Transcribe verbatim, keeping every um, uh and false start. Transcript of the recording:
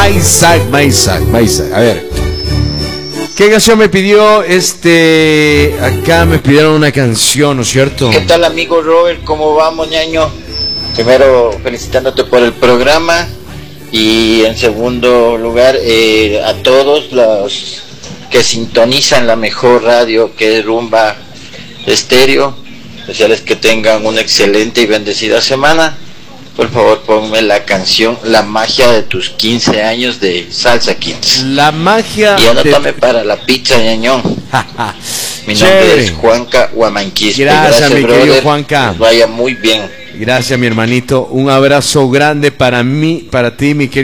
Maisac, Maisac, Maisac. A ver, ¿qué canción me pidió? Este, acá me pidieron una canción, ¿no es cierto? ¿Qué tal, amigo Robert? ¿Cómo vamos, ñaño? Primero, felicitándote por el programa. Y en segundo lugar, eh, a todos los que sintonizan la mejor radio, que es Rumba Estéreo. Desearles que tengan una excelente y bendecida semana. Por favor, ponme la canción La magia de tus quince años de Salsa Kids. La magia. Y anótame de... para la pizza, ñañón. Mi nombre Chévere. es Juanca Huamanquispe. Gracias, Gracias, mi brother. querido Juanca. Vaya muy bien. Gracias, mi hermanito. Un abrazo grande para mí, para ti, mi querido.